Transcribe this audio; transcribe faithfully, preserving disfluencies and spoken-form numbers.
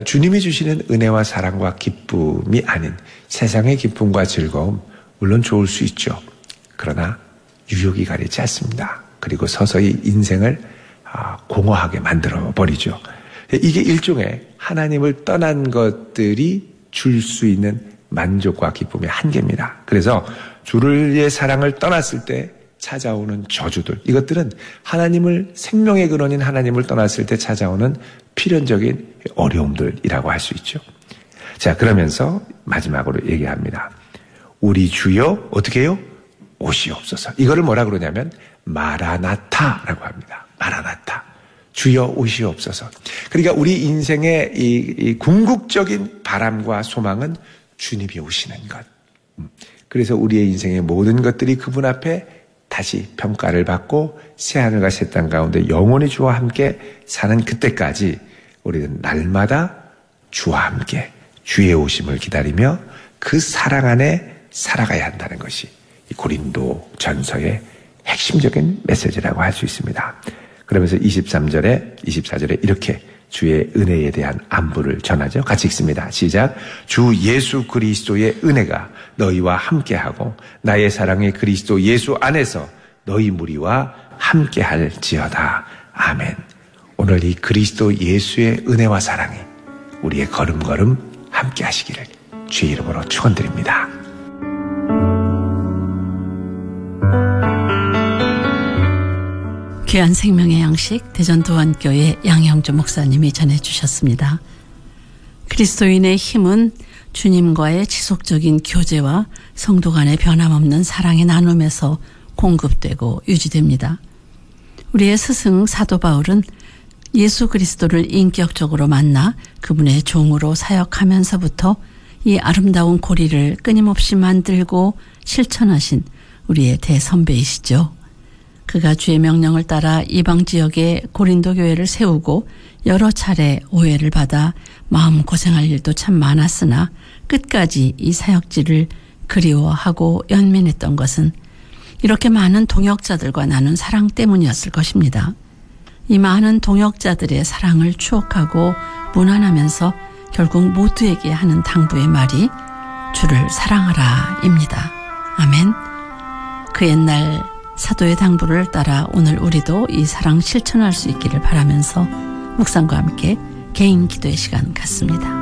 주님이 주시는 은혜와 사랑과 기쁨이 아닌 세상의 기쁨과 즐거움, 물론 좋을 수 있죠. 그러나 유혹이 가리지 않습니다. 그리고 서서히 인생을 공허하게 만들어버리죠. 이게 일종의 하나님을 떠난 것들이 줄 수 있는 만족과 기쁨의 한계입니다. 그래서 주의 사랑을 떠났을 때 찾아오는 저주들, 이것들은 하나님을, 생명의 근원인 하나님을 떠났을 때 찾아오는 필연적인 어려움들이라고 할 수 있죠. 자, 그러면서 마지막으로 얘기합니다. 우리 주여 어떻게 해요? 오시옵소서. 이거를 뭐라 그러냐면 마라나타라고 합니다. 마라나타. 주여 오시옵소서. 그러니까 우리 인생의 이, 이 궁극적인 바람과 소망은 주님이 오시는 것. 그래서 우리의 인생의 모든 것들이 그분 앞에 다시 평가를 받고 새하늘과 새 땅 가운데 영원히 주와 함께 사는 그때까지 우리는 날마다 주와 함께 주의 오심을 기다리며 그 사랑 안에 살아가야 한다는 것이 이 고린도 전서의 핵심적인 메시지라고 할 수 있습니다. 그러면서 이십삼 절에 이십사 절에 이렇게 주의 은혜에 대한 안부를 전하죠. 같이 읽습니다. 시작. 주 예수 그리스도의 은혜가 너희와 함께하고 나의 사랑의 그리스도 예수 안에서 너희 무리와 함께할지어다. 아멘. 오늘 이 그리스도 예수의 은혜와 사랑이 우리의 걸음걸음 함께하시기를 주의 이름으로 축원드립니다. 귀한 생명의 양식 대전도안교회 양형주 목사님이 전해주셨습니다. 그리스도인의 힘은 주님과의 지속적인 교제와 성도 간의 변함없는 사랑의 나눔에서 공급되고 유지됩니다. 우리의 스승 사도 바울은 예수 그리스도를 인격적으로 만나 그분의 종으로 사역하면서부터 이 아름다운 고리를 끊임없이 만들고 실천하신 우리의 대선배이시죠. 그가 주의 명령을 따라 이방 지역에 고린도 교회를 세우고 여러 차례 오해를 받아 마음고생할 일도 참 많았으나 끝까지 이 사역지를 그리워하고 연민했던 것은 이렇게 많은 동역자들과 나눈 사랑 때문이었을 것입니다. 이 많은 동역자들의 사랑을 추억하고 문안하면서 결국 모두에게 하는 당부의 말이 주를 사랑하라입니다. 아멘. 그 옛날 사도의 당부를 따라 오늘 우리도 이 사랑 실천할 수 있기를 바라면서 묵상과 함께 개인 기도의 시간 갖습니다.